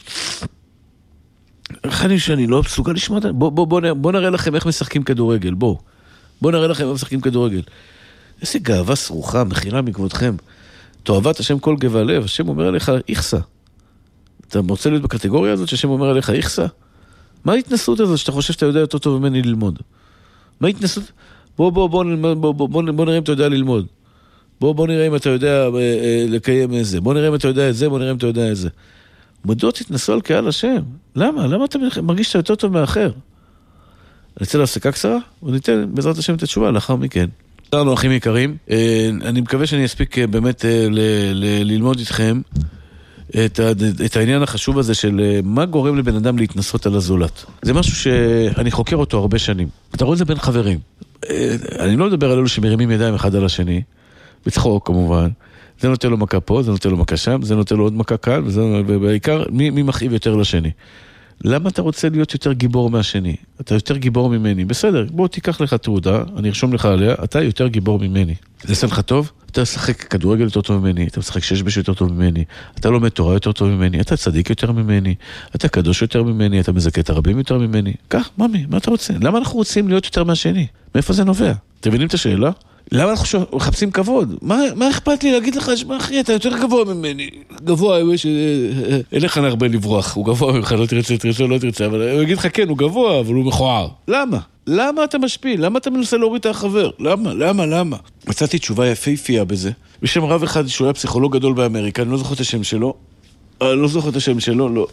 איך אני שאני לא מסוגל לשמוע? בוא, בוא, בוא, בוא נראה לכם איך משחקים כדורגל. בוא. בוא נראה לכם איך משחקים כדורגל. איזה גאווה סרוחה, מחילה מכבודכם. תאהבת השם כל גבה לב, השם אומר עליך איכסה. אתה רוצה להיות בקטגוריה הזאת שהשם אומר עליך איכסה? מה ההתנסות הזאת שאתה חושב שאתה יודע יותר טוב ממני ללמוד? מה ההתנסות? בוא, בוא, בוא, בוא, בוא, בוא, בוא, בוא נראה אם אתה יודע ללמוד. בוא, בוא נראה אם אתה יודע לקיים את זה. בוא נראה אם אתה יודע את זה, בוא נראה אם אתה יודע את זה. מדוע תתנסו על קהל השם? למה? למה אתה מרגיש שאתה יותר טוב מאחר? נצא להפסקה קצרה, וניתן בעזרת השם את התשובה לאחר מכן. תראנו, אחים יקרים, אני מקווה שאני אספיק באמת ללמוד איתכם את, את העניין החשוב הזה של מה גורם לבן אדם להתנסות על הזולת. זה משהו שאני חוקר אותו הרבה שנים. אתה רואה את זה בין חברים. אני לא מדבר על אלו שמרימים ידיים אחד על השני, בצחוק כמובן. זה נותן לו מכה פה, זה נותן לו מכה שם, זה נותן לו עוד מכה כאן, ובעיקר מי, מי מכאיב יותר לשני. למה אתה רוצה להיות יותר גיבור מהשני? אתה יותר גיבור ממני. בסדר, בוא תיקח לך תעודה, אני ארשום לך עליה, אתה יותר גיבור ממני. זה עושה לך טוב? אתה משחק כדורגל יותר טוב ממני, אתה משחק שש-בש יותר טוב ממני, אתה לומד תורה יותר טוב ממני, אתה צדיק יותר ממני, אתה קדוש יותר ממני, אתה מזכה את הרבים יותר ממני. כך, ממי, מה אתה רוצה? למה אנחנו רוצים להיות יותר מהשני? מאיפה זה נובע? אתם מבינים את השאלה? למה אנחנו מחפשים כבוד? מה, מה אכפת לי להגיד לך, מה אחי, אתה יותר גבוה ממני. גבוה, אין לך הרבה לברוח, הוא גבוה ממך, לא תרצה, תרצה, לא תרצה, אבל הוא יגיד לך כן, הוא גבוה, אבל הוא מכוער. למה? למה אתה משפיל? למה אתה מנסה להוריד את החבר? למה? למה? למה? מצאתי תשובה יפהפייה בזה. בשם רב אחד שהוא היה פסיכולוג גדול באמריקה, אני לא זוכר את השם שלו, אני לא זוכר את השם שלו, לא.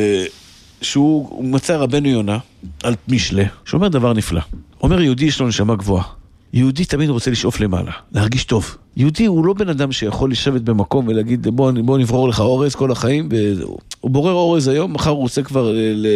שהוא מצא רבנו יונה על משלה, שאומר דבר נפלא. אומר יהודי יש לו נשמה גבוהה. יהודי תמיד רוצה לשאוף למעלה, להרגיש טוב. יהודי הוא לא בן אדם שיכול לשבת במקום ולהגיד בוא, בוא נברור לך אורז כל החיים, הוא בורר אורז היום, מחר הוא רוצה כבר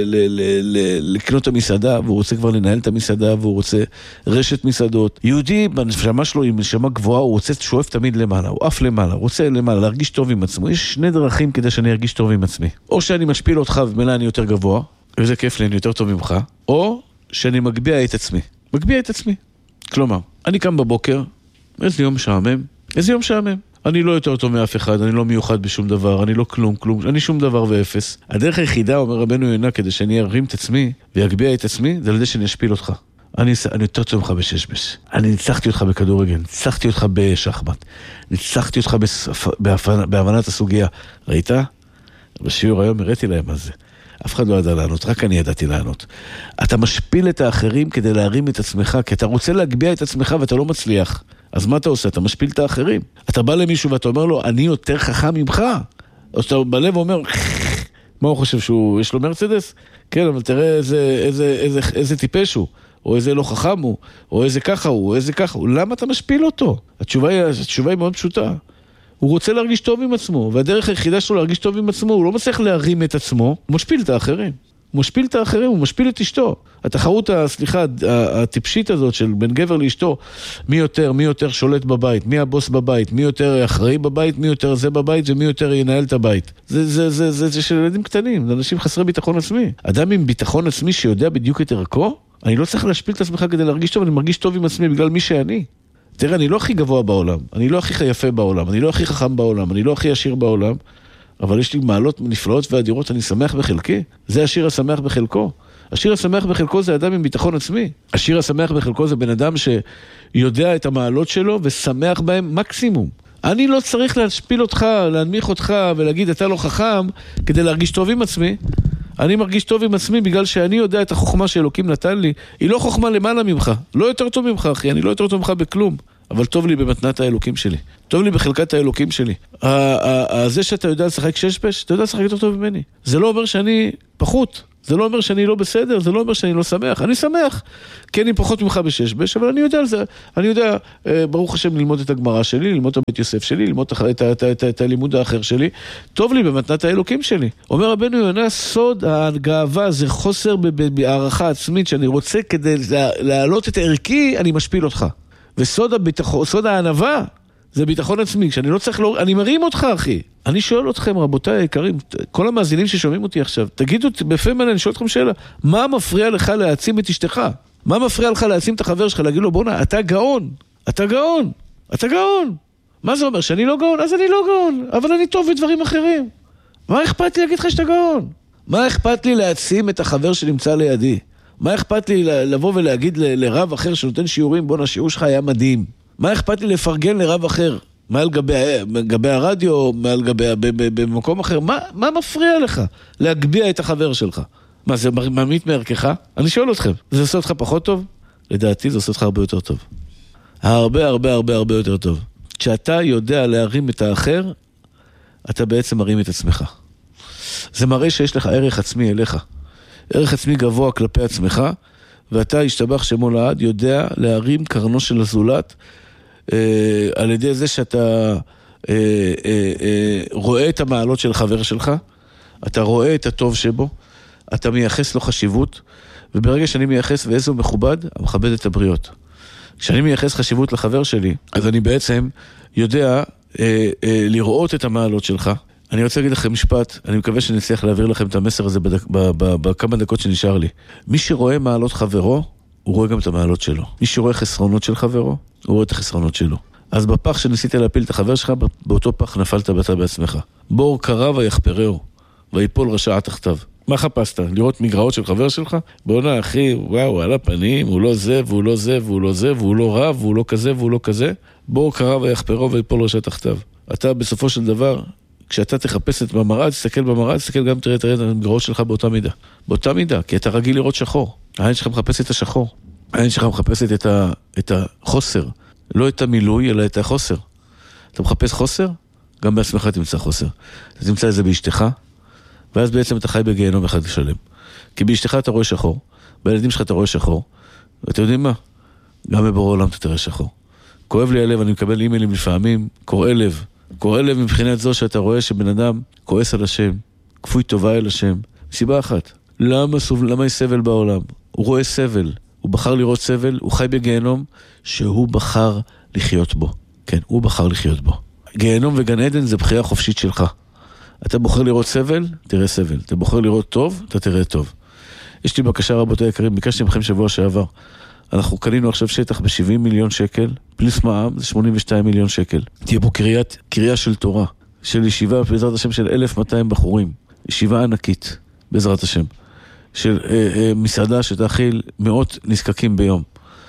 לקנות את המסעדה, והוא רוצה כבר לנהל את המסעדה, והוא רוצה רשת מסעדות. יהודי בנשמה שלו עם נשמה גבוהה, הוא רוצה שואף תמיד למעלה, הוא אף למעלה, הוא רוצה למעלה, להרגיש טוב עם עצמו. יש שני דרכים כדי שאני ארגיש טוב עם עצמי. או שאני משפיל אותך ומילא אני יותר גבוה, וזה כיף לי, אני יותר טוב ממך, או שאני מגביע את עצמי. מגביע את עצמי. כלומר, אני קם בבוקר, איזה יום שעמם, איזה יום שעמם. אני לא יותר טוב מאף אחד, אני לא מיוחד בשום דבר, אני לא כלום, כלום, אני שום דבר ואפס. הדרך היחידה, אומר רבנו יונה, כדי שאני ארים את עצמי ויגביע את עצמי, זה על ידי שאני אשפיל אותך. אני, אני יותר טוב ממך בששבש. אני ניצחתי אותך בכדורגל, ניצחתי אותך בשחמט, ניצחתי אותך בספ... בהבנ... בהבנת הסוגיה. ראית? בשיעור היום הראיתי להם על זה. אף אחד לא ידע לענות, רק אני ידעתי לענות. אתה משפיל את האחרים כדי להרים את עצמך, כי אתה רוצה להגביע את עצמך ואתה לא מצליח. אז מה אתה עושה? אתה משפיל את האחרים. אתה בא למישהו ואתה אומר לו, אני יותר חכם ממך. או שאתה בלב ואומר, מה הוא חושב שהוא, יש לו מרצדס? כן, אבל תראה איזה, איזה, איזה, איזה טיפש הוא, או איזה לא חכם הוא, או איזה ככה הוא, או איזה ככה הוא. למה אתה משפיל אותו? התשובה היא, התשובה היא מאוד פשוטה. הוא רוצה להרגיש טוב עם עצמו, והדרך היחידה שלו להרגיש טוב עם עצמו, הוא לא מצליח להרים את עצמו, הוא משפיל את האחרים. הוא משפיל את האחרים, הוא משפיל את אשתו. התחרות, סליחה, הטיפשית הזאת של בין גבר לאשתו, מי יותר, מי יותר שולט בבית, מי הבוס בבית, מי יותר אחראי בבית, מי יותר זה בבית, ומי יותר ינהל את הבית. זה, זה, זה, זה, זה של ילדים קטנים, זה אנשים חסרי ביטחון עצמי. אדם עם ביטחון עצמי שיודע בדיוק את ערכו, אני לא צריך להשפיל את עצמך כדי להרגיש טוב, אני מרגיש טוב עם עצמי בגלל מי שאני. תראה, אני לא הכי גבוה בעולם, אני לא הכי יפה בעולם, אני לא הכי חכם בעולם, אני לא הכי עשיר בעולם, אבל יש לי מעלות נפלאות ואדירות, אני שמח בחלקי. זה השיר השמח בחלקו. השיר השמח בחלקו זה אדם עם ביטחון עצמי. השיר השמח בחלקו זה בן אדם שיודע את המעלות שלו ושמח בהם מקסימום. אני לא צריך להשפיל אותך, להנמיך אותך ולהגיד אתה לא חכם כדי להרגיש טוב עם עצמי. אני מרגיש טוב עם עצמי בגלל שאני יודע את החוכמה שאלוקים נתן לי. היא לא חוכמה למעלה ממך. לא יותר טוב ממך, אחי. אני לא יותר טוב ממך בכלום. אבל טוב לי במתנת האלוקים שלי. טוב לי בחלקת האלוקים שלי. זה שאתה יודע לשחק ששבש, אתה יודע לשחק יותר טוב ממני. זה לא אומר שאני פחות. זה לא אומר שאני לא בסדר, זה לא אומר שאני לא שמח. אני שמח, כי אני פחות ממך בששבש, אבל אני יודע על זה. אני יודע, ברוך השם, ללמוד את הגמרא שלי, ללמוד את הבית יוסף שלי, ללמוד את, את, את, את הלימוד האחר שלי. טוב לי במתנת האלוקים שלי. אומר רבנו יונה, סוד הגאווה זה חוסר בהערכה עצמית, שאני רוצה כדי להעלות את ערכי, אני משפיל אותך. וסוד הביטחון, סוד הענווה, זה ביטחון עצמי. כשאני לא צריך, לא, אני מרים אותך, אחי. אני שואל אתכם, רבותיי היקרים, כל המאזינים ששומעים אותי עכשיו, תגידו, בפה מלא, אני שואל אתכם שאלה, מה מפריע לך להעצים את אשתך? מה מפריע לך להעצים את החבר שלך? להגיד לו, בונה, אתה גאון, אתה גאון, אתה גאון. מה זה אומר? שאני לא גאון? אז אני לא גאון, אבל אני טוב בדברים אחרים. מה אכפת לי להגיד לך שאתה גאון? מה אכפת לי להעצים את החבר שנמצא לידי? מה אכפת לי לבוא ולהגיד לרב אחר שנותן שיעורים, בונה, השיעור שלך היה מדהים. מה אכפת לי לפרגן לרב אחר? מעל גבי, גבי הרדיו, מעל גבי, במקום אחר, מה, מה מפריע לך להגביע את החבר שלך? מה, זה ממית מערכך? אני שואל אתכם, זה עושה אותך פחות טוב? לדעתי זה עושה אותך הרבה יותר טוב. הרבה, הרבה, הרבה, הרבה יותר טוב. כשאתה יודע להרים את האחר, אתה בעצם מרים את עצמך. זה מראה שיש לך ערך עצמי אליך. ערך עצמי גבוה כלפי עצמך, ואתה השתבח שמו לעד, יודע להרים קרנו של הזולת, על ידי זה שאתה רואה את המעלות של חבר שלך, אתה רואה את הטוב שבו, אתה מייחס לו חשיבות, וברגע שאני מייחס ואיזה הוא מכובד, אני מכבד את הבריות. כשאני מייחס חשיבות לחבר שלי, אז אני בעצם יודע לראות את המעלות שלך. אני רוצה להגיד לכם משפט, אני מקווה שאני אצליח להעביר לכם את המסר הזה בכמה דקות שנשאר לי. מי שרואה מעלות חברו, הוא רואה גם את המעלות שלו. מי שרואה חסרונות של חברו, הוא רואה את החסרונות שלו. אז בפח שניסית להפיל את החבר שלך, באותו פח נפלת אתה בעצמך. בור קרה ויחפרהו, ויפול רשע תחתיו. מה חפשת? לראות מגרעות של חבר שלך? בוא'נה, אחי, וואו, על הפנים, הוא לא זה, והוא לא זה, והוא לא זה, והוא לא רב, והוא לא כזה, והוא לא כזה. בואו קרא ויחפרו ויפול ראשה תחתיו. אתה בסופו של דבר, כשאתה תחפש את במראה, תסתכל במראה, תסתכל גם תראה, תראה את המגרעות שלך באותה מידה. באותה מידה, כי אתה רגיל לראות שחור. העין שלך מחפשת את השחור. העין שלך מחפשת את, ה, את החוסר. לא את המילוי, אלא את החוסר. אתה מחפש חוסר? גם בעצמך תמצא חוסר. אתה תמצא את זה באשתך, ואז בעצם אתה חי בגיהנום אחד לשלם. כי באשתך אתה רואה שחור, בילדים שלך אתה רואה שחור, ואתם יודעים מה? גם בבורא עולם אתה תראה שחור. כואב לי הלב, אני מקבל אימיילים לפעמים, קורא לב. קורא לב מבחינת זו שאתה רואה שבן אדם כועס על השם, כפוי טובה אל השם. סיבה אחת, למה, סוב... למה יש סבל בעולם? הוא רואה סבל, הוא בחר לראות סבל, הוא חי בגיהנום שהוא בחר לחיות בו. כן, הוא בחר לחיות בו. גיהנום וגן עדן זה בחירה חופשית שלך. אתה בוחר לראות סבל, תראה סבל. אתה בוחר לראות טוב, אתה תראה טוב. יש לי בקשה רבותי יקרים, ביקשתי מכם שבוע שעבר. אנחנו קנינו עכשיו שטח ב-שבעים מיליון שקל, פלוס מע"מ, זה שמונים ושניים מיליון שקל. תהיה פה קריאת, קריאה של תורה, של ישיבה בעזרת השם של אלף ומאתיים בחורים. ישיבה ענקית, בעזרת השם. של אה, אה, מסעדה שתאכיל מאות נזקקים ביום.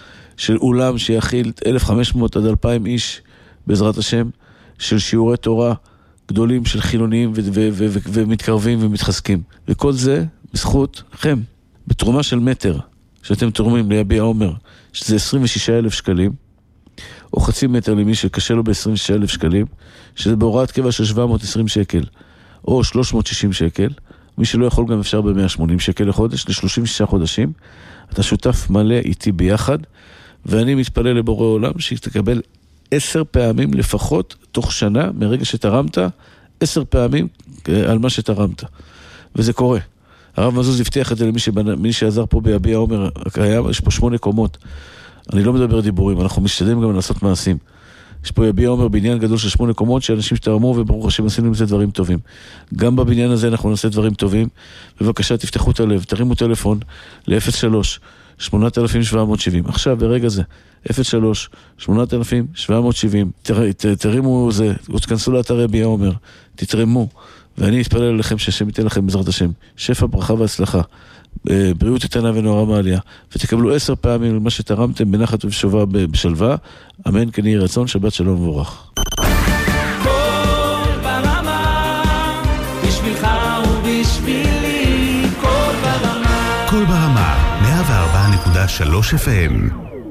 של אולם שיאכיל אלף וחמש מאות עד אלפיים איש, בעזרת השם. של שיעורי תורה גדולים של חילוניים ו- ו- ו- ו- ומתקרבים ומתחזקים. וכל זה בזכות לכם, בתרומה של מטר, שאתם תורמים ליביע עומר, שזה עשרים ושישה אלף שקלים, או חצי מטר למי שקשה לו ב-עשרים ושישה אלף שקלים, שזה בהוראת קבע של שבע מאות ועשרים שקל, או שלוש מאות ושישים שקל, מי שלא יכול גם אפשר ב-מאה ושמונים שקל לחודש, ל-שלושים ושישה חודשים, אתה שותף מלא איתי ביחד, ואני מתפלל לבורא עולם שתקבל עשר פעמים לפחות, תוך שנה, מרגע שתרמת, עשר פעמים על מה שתרמת. וזה קורה. הרב מזוז הבטיח את זה למי שבנ... מי שעזר פה ביביע עומר הקיים, יש פה שמונה קומות. אני לא מדבר דיבורים, אנחנו משתדלים גם לעשות מעשים. יש פה יביע עומר בניין גדול של שמונה קומות, שאנשים שתרמו וברוך השם עשינו עם זה דברים טובים. גם בבניין הזה אנחנו נעשה דברים טובים. בבקשה, תפתחו את הלב, תרימו טלפון ל-אפס שלוש שמונה אלף שבע מאות שבעים. עכשיו, ברגע זה, אפס שלוש שמונה אלף שבע מאות שבעים. תר... ת... תרימו זה, תכנסו לאתר יביע עומר, תתרמו. ואני אתפלל עליכם שהשם ייתן לכם בעזרת השם שפע, ברכה והצלחה, בריאות איתנה ונורא מעליה, ותקבלו עשר פעמים למה שתרמתם בנחת ובשלווה בשלווה. אמן כן יהי רצון. שבת שלום ומבורך. כל ברמה בשבילך ובשבילי, כל ברמה כל ברמה מאה וארבע נקודה שלוש אף אם